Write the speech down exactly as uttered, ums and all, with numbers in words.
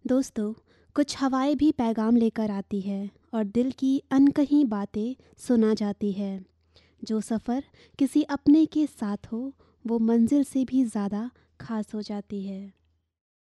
दोस्तों, कुछ हवाएं भी पैगाम लेकर आती है और दिल की अनकही बातें सुना जाती है। जो सफ़र किसी अपने के साथ हो वो मंजिल से भी ज़्यादा खास हो जाती है।